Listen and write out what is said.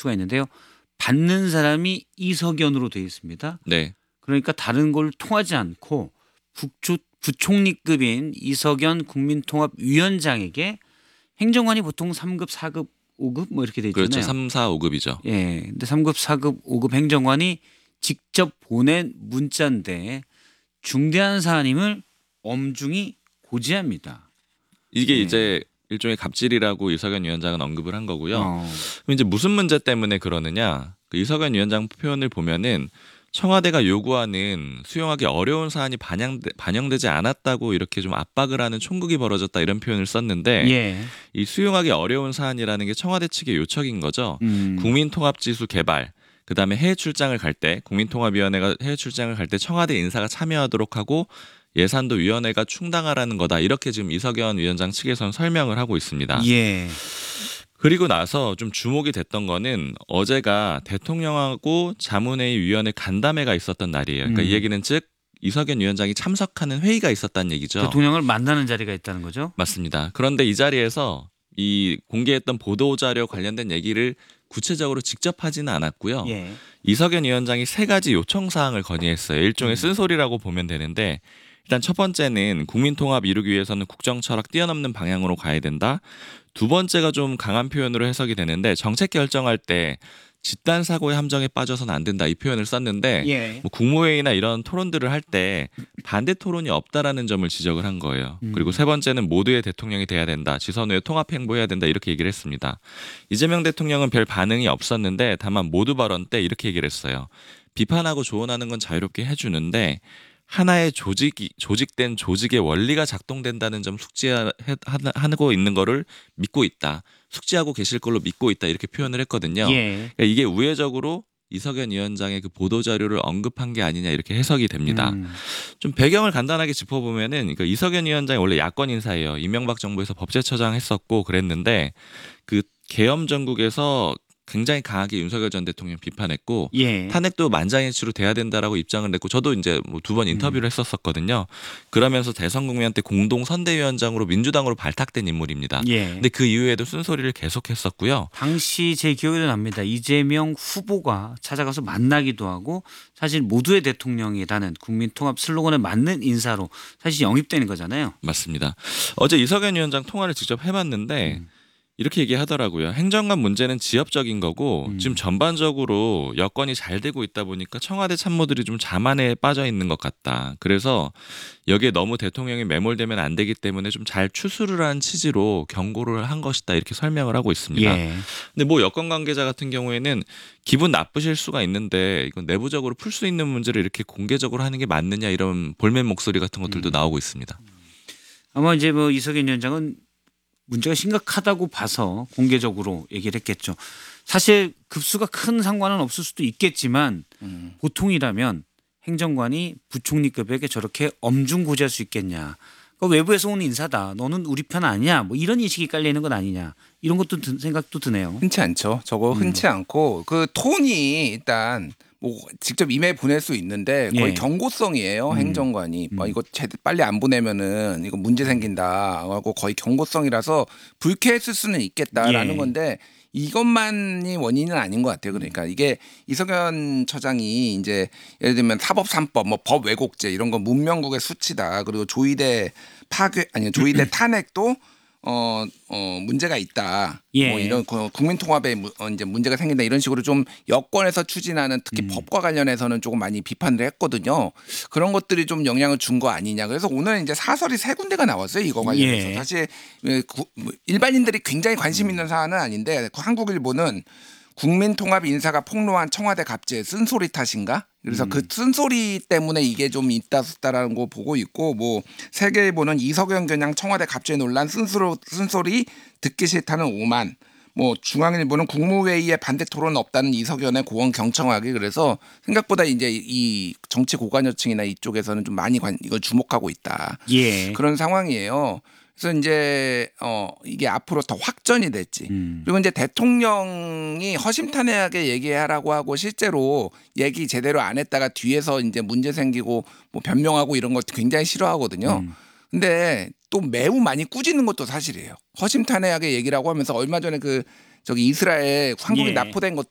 수가 있는데요. 받는 사람이 이석연으로 되어 있습니다. 네. 그러니까 다른 걸 통하지 않고 부총리급인 이석연 국민통합위원장에게 행정관이 보통 3급, 4급, 5급 뭐 이렇게 돼 있잖아요. 그렇죠. 3, 4, 5급이죠. 예. 근데 3급, 4급, 5급 행정관이 직접 보낸 문자인데 중대한 사안임을 엄중히 고지합니다. 이게 네. 이제 일종의 갑질이라고 이석연 위원장은 언급을 한 거고요. 어. 그럼 이제 무슨 문제 때문에 그러느냐? 그 이석연 위원장 표현을 보면은 청와대가 요구하는 수용하기 어려운 사안이 반영되지 않았다고 이렇게 좀 압박을 하는 총극이 벌어졌다 이런 표현을 썼는데 예. 이 수용하기 어려운 사안이라는 게 청와대 측의 요청인 거죠. 국민통합지수 개발, 그다음에 해외 출장을 갈 때 국민통합위원회가 해외 출장을 갈 때 청와대 인사가 참여하도록 하고 예산도 위원회가 충당하라는 거다. 이렇게 지금 이석연 위원장 측에서는 설명을 하고 있습니다. 예. 그리고 나서 좀 주목이 됐던 거는 어제가 대통령하고 자문회의 위원회 간담회가 있었던 날이에요. 그러니까 이 얘기는 즉 이석연 위원장이 참석하는 회의가 있었다는 얘기죠. 대통령을 만나는 자리가 있다는 거죠? 맞습니다. 그런데 이 자리에서 이 공개했던 보도자료 관련된 얘기를 구체적으로 직접 하지는 않았고요. 예. 이석연 위원장이 3가지 요청사항을 건의했어요. 일종의 쓴소리라고 보면 되는데 일단 첫 번째는 국민통합 이루기 위해서는 국정철학 뛰어넘는 방향으로 가야 된다. 두 번째가 좀 강한 표현으로 해석이 되는데 정책 결정할 때 집단 사고의 함정에 빠져서는 안 된다 이 표현을 썼는데 예. 뭐 국무회의나 이런 토론들을 할 때 반대 토론이 없다라는 점을 지적을 한 거예요. 그리고 세 번째는 모두의 대통령이 돼야 된다. 지선 후에 통합 행보해야 된다 이렇게 얘기를 했습니다. 이재명 대통령은 별 반응이 없었는데 다만 모두 발언 때 이렇게 얘기를 했어요. 비판하고 조언하는 건 자유롭게 해주는데 하나의 조직된 조직의 원리가 작동된다는 점 숙지하고 있는 거를 믿고 있다. 숙지하고 계실 걸로 믿고 있다. 이렇게 표현을 했거든요. 예. 그러니까 이게 우회적으로 이석연 위원장의 그 보도자료를 언급한 게 아니냐 이렇게 해석이 됩니다. 좀 배경을 간단하게 짚어보면은 그러니까 이석연 위원장이 원래 야권 인사예요. 이명박 정부에서 법제처장 했었고 그랬는데 그 계엄 전국에서 굉장히 강하게 윤석열 전 대통령 비판했고 예. 탄핵도 만장일치로 돼야 된다라고 입장을 냈고 저도 이제 뭐 2번 인터뷰를 했었거든요. 그러면서 대선 국민한테 공동 선대위원장으로 민주당으로 발탁된 인물입니다. 예. 근데 그 이후에도 쓴소리를 계속했었고요. 당시 제 기억에도 납니다. 이재명 후보가 찾아가서 만나기도 하고 사실 모두의 대통령이라는 국민통합 슬로건에 맞는 인사로 사실 영입되는 거잖아요. 맞습니다. 어제 이석연 위원장 통화를 직접 해봤는데 이렇게 얘기하더라고요. 행정관 문제는 지엽적인 거고 지금 전반적으로 여건이 잘 되고 있다 보니까 청와대 참모들이 좀 자만에 빠져 있는 것 같다. 그래서 여기에 너무 대통령이 매몰되면 안 되기 때문에 좀 잘 추스를 한 취지로 경고를 한 것이다. 이렇게 설명을 하고 있습니다. 예. 근데 뭐 여권 관계자 같은 경우에는 기분 나쁘실 수가 있는데 이건 내부적으로 풀 수 있는 문제를 이렇게 공개적으로 하는 게 맞느냐 이런 볼멘 목소리 같은 것들도 나오고 있습니다. 아마 이제 뭐 이석연 위원장은 문제가 심각하다고 봐서 공개적으로 얘기를 했겠죠. 사실 급수가 큰 상관은 없을 수도 있겠지만 보통이라면 행정관이 부총리급에게 저렇게 엄중 고지할 수 있겠냐. 그러니까 외부에서 온 인사다. 너는 우리 편 아니야. 뭐 이런 인식이 깔리는 건 아니냐. 이런 것도 생각도 드네요. 흔치 않죠. 저거 흔치 않고 그 톤이 일단 뭐 직접 이메일 보낼 수 있는데 거의 예. 경고성이에요. 행정관이 이거 빨리 안 보내면은 이거 문제 생긴다 하고 거의 경고성이라서 불쾌했을 수는 있겠다라는 예. 건데 이것만이 원인은 아닌 것 같아요. 그러니까 이게 이석연 처장이 이제 예를 들면 사법 3법 뭐 법 왜곡죄 이런 거 문명국의 수치다. 그리고 조의대 조의대 탄핵도 문제가 있다. 예. 뭐 이런 국민 통합에 이제 문제가 생긴다 이런 식으로 좀 여권에서 추진하는 특히 법과 관련해서는 조금 많이 비판을 했거든요. 그런 것들이 좀 영향을 준 거 아니냐. 그래서 오늘 이제 사설이 3군데가 나왔어요. 이거 관련해서. 예. 사실 일반인들이 굉장히 관심 있는 사안은 아닌데 한국일보는 국민통합 인사가 폭로한 청와대 갑질 쓴소리 탓인가? 그래서 그 쓴소리 때문에 이게 좀 있다라는 거 보고 있고 뭐 세계일보는 이석연 겨냥 청와대 갑질 논란 쓴소리 듣기 싫다는 오만 뭐 중앙일보는 국무회의에 반대 토론 없다는 이석연의 고언 경청하기 그래서 생각보다 이제 이 정치 고관여층이나 이쪽에서는 좀 많이 이걸 주목하고 있다. 예. 그런 상황이에요. 그래서 이제 이게 앞으로 더 확전이 됐지. 그리고 이제 대통령이 허심탄회하게 얘기하라고 하고 실제로 얘기 제대로 안 했다가 뒤에서 이제 문제 생기고 뭐 변명하고 이런 것 굉장히 싫어하거든요. 근데 또 매우 많이 꾸짖는 것도 사실이에요. 허심탄회하게 얘기라고 하면서 얼마 전에 그 저기 이스라엘 한국인 예. 납포된 것도